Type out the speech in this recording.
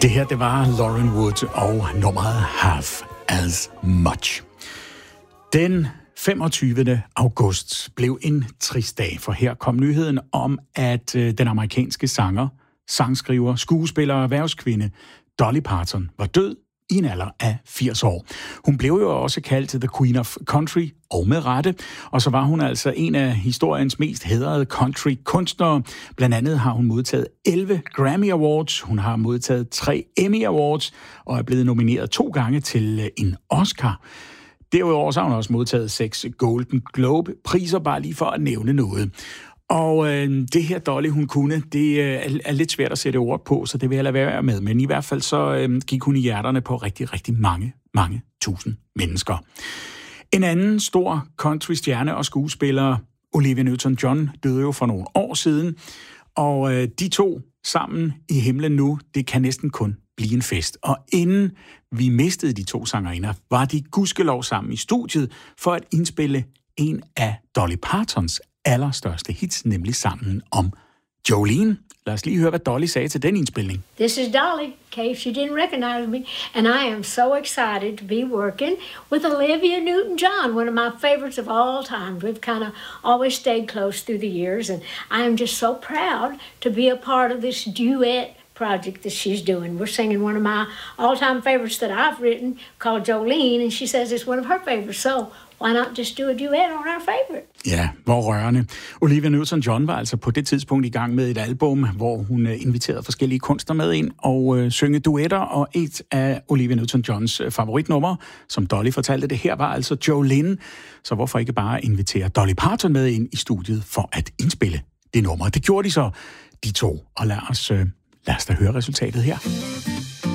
Det her, det var Lauren Wood og nummeret Half As Much. Den 25. august blev en trist dag, for her kom nyheden om, at den amerikanske sanger, sangskriver, skuespiller og erhvervskvinde Dolly Parton var død i en alder af 80 år. Hun blev jo også kaldt The Queen of Country, og med rette, og så var hun altså en af historiens mest hædrede country-kunstnere. Blandt andet har hun modtaget 11 Grammy Awards, hun har modtaget 3 Emmy Awards, og er blevet nomineret 2 gange til en Oscar. Derudover har hun også modtaget 6 Golden Globe-priser, bare lige for at nævne noget. Og det her Dolly, hun kunne, det er lidt svært at sætte ord på, så det vil jeg lade være med. Men i hvert fald så gik hun i hjerterne på rigtig, rigtig mange tusind mennesker. En anden stor country-stjerne og skuespiller, Olivia Newton-John, døde jo for nogle år siden. Og de to sammen i himlen nu, det kan næsten kun blive en fest. Og inden vi mistede de to sangerinder, var de gudskelov sammen i studiet for at indspille en af Dolly Partons allerstørste hits, nemlig sangen om Jolene. Lad os lige høre, hvad Dolly sagde til den indspilning. This is Dolly, in case you didn't recognize me, and I am so excited to be working with Olivia Newton-John, one of my favorites of all time. We've kind of always stayed close through the years, and I am just so proud to be a part of this duet project that she's doing. We're singing one of my all-time favorites that I've written called Jolene, and she says it's one of her favorites, so why not just do a duet on our favorite? Ja, hvor rørende. Olivia Newton-John var altså på det tidspunkt i gang med et album, hvor hun inviterede forskellige kunstnere med ind og synge duetter, og et af Olivia Newton-Johns favoritnumre, som Dolly fortalte det her, var altså Jolene. Så hvorfor ikke bare invitere Dolly Parton med ind i studiet for at indspille det nummer? Det gjorde de så, de to, og lad os da høre resultatet her.